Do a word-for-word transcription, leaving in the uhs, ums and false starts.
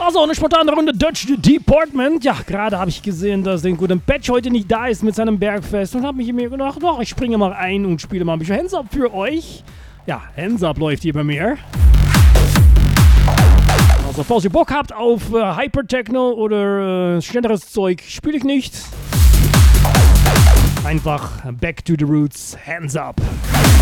war so eine spontane Runde Dutch Department. Ja, gerade habe ich gesehen, dass der gute Patch heute nicht da ist mit seinem Bergfest und habe mich mir gedacht, doch, ich springe mal ein und spiele mal ein bisschen Hands Up für euch. Ja, Hands Up läuft hier bei mir. Also, falls ihr Bock habt auf äh, Hyper-Techno oder äh, schnelleres Zeug, spiele ich nicht. Einfach Back to the Roots, Hands Up.